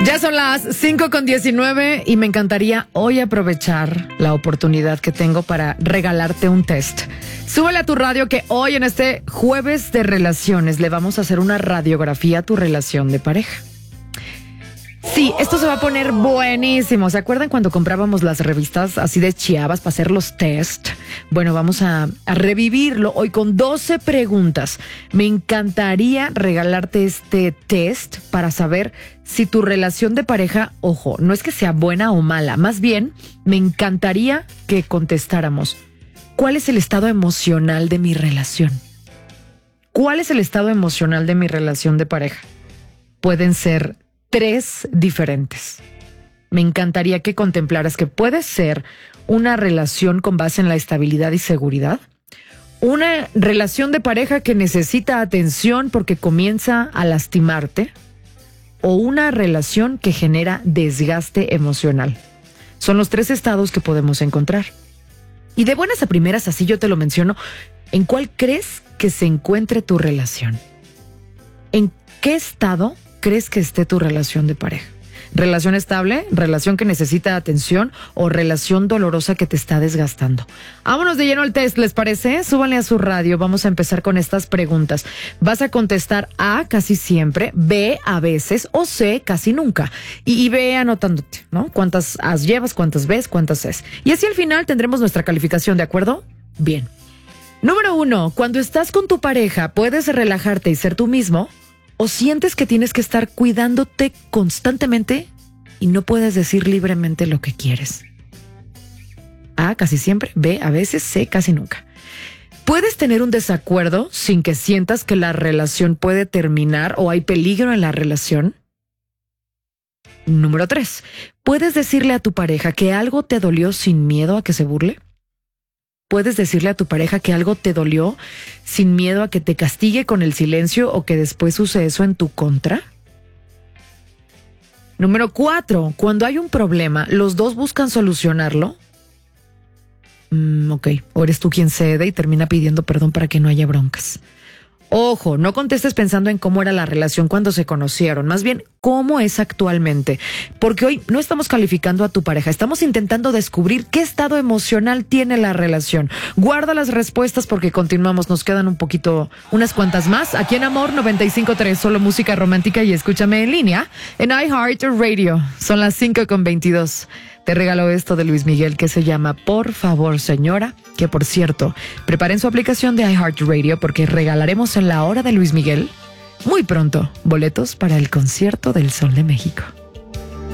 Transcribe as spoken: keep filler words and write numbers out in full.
Ya son las cinco con diecinueve y me encantaría hoy aprovechar la oportunidad que tengo para regalarte un test. Súbele a tu radio que hoy en este jueves de relaciones le vamos a hacer una radiografía a tu relación de pareja. Sí, esto se va a poner buenísimo. ¿Se acuerdan cuando comprábamos las revistas así de chiabas para hacer los test? Bueno, vamos a, a revivirlo hoy con doce preguntas. Me encantaría regalarte este test para saber si tu relación de pareja, ojo, no es que sea buena o mala, más bien me encantaría que contestáramos. ¿Cuál es el estado emocional de mi relación? ¿Cuál es el estado emocional de mi relación de pareja? Pueden ser tres diferentes. Me encantaría que contemplaras que puede ser una relación con base en la estabilidad y seguridad, una relación de pareja que necesita atención porque comienza a lastimarte, o una relación que genera desgaste emocional. Son los tres estados que podemos encontrar. Y de buenas a primeras, así yo te lo menciono, ¿en cuál crees que se encuentre tu relación? ¿En qué estado crees que esté tu relación de pareja? ¿Relación estable? ¿Relación que necesita atención? ¿O relación dolorosa que te está desgastando? Vámonos de lleno al test, ¿les parece? Súbanle a su radio, vamos a empezar con estas preguntas. Vas a contestar A casi siempre, B a veces o C casi nunca. Y, y ve anotándote, ¿no? ¿Cuántas A's llevas, cuántas B's, cuántas C's? Y así al final tendremos nuestra calificación, ¿de acuerdo? Bien. Número uno, cuando estás con tu pareja, ¿puedes relajarte y ser tú mismo? ¿O sientes que tienes que estar cuidándote constantemente y no puedes decir libremente lo que quieres? A, casi siempre. B, a veces. C, casi nunca. ¿Puedes tener un desacuerdo sin que sientas que la relación puede terminar o hay peligro en la relación? Número tres. ¿Puedes decirle a tu pareja que algo te dolió sin miedo a que se burle? ¿Puedes decirle a tu pareja que algo te dolió sin miedo a que te castigue con el silencio o que después use eso en tu contra? Número cuatro. Cuando hay un problema, ¿los dos buscan solucionarlo? Mm, ok. O eres tú quien cede y termina pidiendo perdón para que no haya broncas. Ojo, no contestes pensando en cómo era la relación cuando se conocieron, más bien cómo es actualmente, porque hoy no estamos calificando a tu pareja, estamos intentando descubrir qué estado emocional tiene la relación. Guarda las respuestas porque continuamos, nos quedan un poquito, unas cuantas más, aquí en Amor noventa y cinco punto tres, solo música romántica y escúchame en línea en iHeartRadio. Son las cinco con veintidós. Te regalo esto de Luis Miguel que se llama Por favor, señora, que por cierto, preparen su aplicación de iHeartRadio porque regalaremos en la hora de Luis Miguel muy pronto boletos para el concierto del Sol de México.